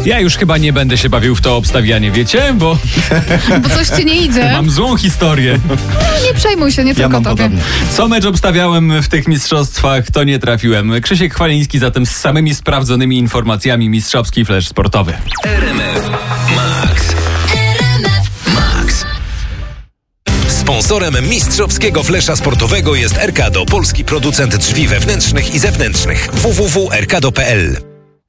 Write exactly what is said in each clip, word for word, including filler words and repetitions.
Ja już chyba nie będę się bawił w to obstawianie, wiecie? Bo, Bo coś ci nie idzie. mam złą historię. No, nie przejmuj się, nie Ja tylko mam tobie. podobnie. Co mecz obstawiałem w tych mistrzostwach, to nie trafiłem. Krzysiek Chwaliński zatem z samymi sprawdzonymi informacjami, mistrzowski flash sportowy. R M F Max. Max. Sponsorem mistrzowskiego flesza sportowego jest Erkado, polski producent drzwi wewnętrznych i zewnętrznych. w w w kropka erkado kropka p l.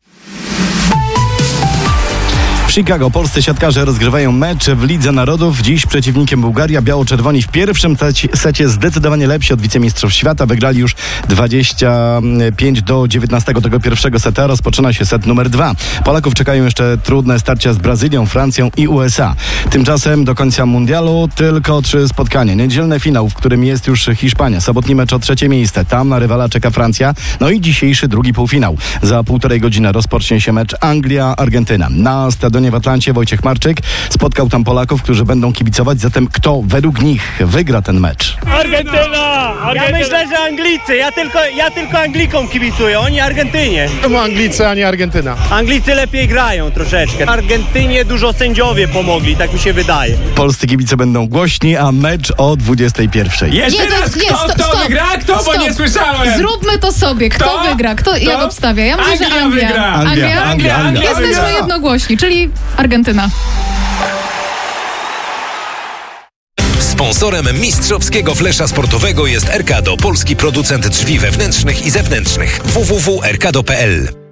W Chicago polscy siatkarze rozgrywają mecz w Lidze Narodów. Dziś przeciwnikiem Bułgaria. Biało-czerwoni w pierwszym secie zdecydowanie lepsi od wicemistrzów świata. Wygrali już dwadzieścia pięć do dziewiętnastego tego pierwszego seta. Rozpoczyna się set numer dwa. Polaków czekają jeszcze trudne starcia z Brazylią, Francją i U S A. Tymczasem do końca mundialu tylko trzy spotkania. Niedzielny finał, w którym jest już Hiszpania. Sobotni mecz o trzecie miejsce. Tam na rywala czeka Francja. No i dzisiejszy drugi półfinał. Za półtorej godziny rozpocznie się mecz Anglia-Argentyna. Na stadionie w Atlancie Wojciech Marczyk spotkał tam Polaków, którzy będą kibicować. Zatem kto według nich wygra ten mecz? Argentyna! Argentyna! Ja myślę, że Anglicy. Ja tylko, ja tylko Anglikom kibicuję, oni Argentynie. Czemu Anglicy, a nie Argentyna? Anglicy lepiej grają troszeczkę. Argentynie dużo sędziowie pomogli, tak mi się wydaje. Polscy kibice będą głośni, a mecz o dwudziestej pierwszej. Jeszcze Nie, to raz, jest- kto, nie, sto- kto stop. wygra? Kto? Bo Stop. nie słyszałem. Zróbmy to sobie. Kto, Kto? wygra? Kto, jak Kto? obstawia? Ja myślę, że Anglia Anglia. wygra. Anglia, Anglia, Anglia. Jesteśmy wygra. jednogłośni, czyli Argentyna. Sponsorem mistrzowskiego flesza sportowego jest Erkado, polski producent drzwi wewnętrznych i zewnętrznych. w w w kropka erkado kropka p l.